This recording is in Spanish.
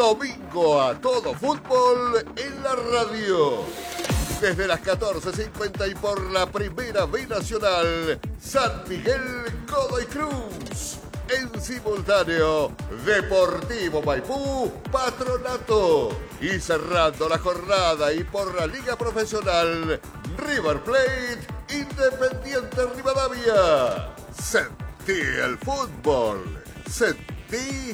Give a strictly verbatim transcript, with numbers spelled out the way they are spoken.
Domingo a todo fútbol en la radio. Desde las catorce cincuenta y por la Primera B Nacional, San Miguel, Godoy Cruz. En simultáneo, Deportivo Maipú, Patronato. Y cerrando la jornada y por la Liga Profesional, River Plate, Independiente Rivadavia. Sentí el fútbol. Sentí